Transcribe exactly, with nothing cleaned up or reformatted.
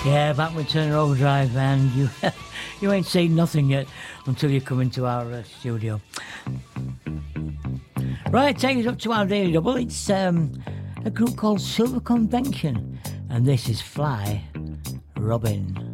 Yeah, back with Turner Overdrive, and you you ain't seen nothing yet until you come into our uh, studio. Right, take us up to our Daily Double. It's um, a group called Silver Convention, and this is Fly Robin.